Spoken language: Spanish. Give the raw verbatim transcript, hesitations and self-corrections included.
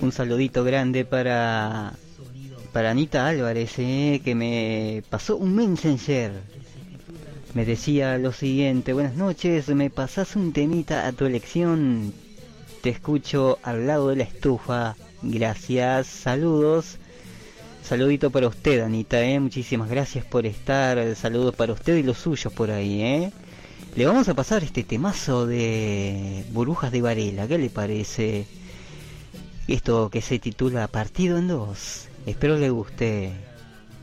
Un saludito grande para para Anita Álvarez, eh, que me pasó un messenger. Me decía lo siguiente: buenas noches, me pasás un temita a tu elección. Te escucho al lado de la estufa. Gracias, saludos. Saludito para usted, Anita, eh. Muchísimas gracias por estar. Saludos para usted y los suyos por ahí, eh. Le vamos a pasar este temazo de Burbujas de Varela. ¿Qué le parece? Esto que se titula Partido en Dos. Espero le guste.